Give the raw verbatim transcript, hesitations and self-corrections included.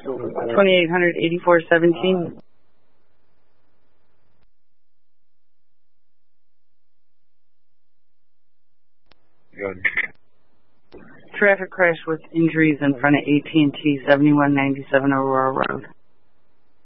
twenty-eight hundred eighty-four seventeen. Good. Traffic crash with injuries in front of A T and T, seventy-one ninety-seven Aurora Road.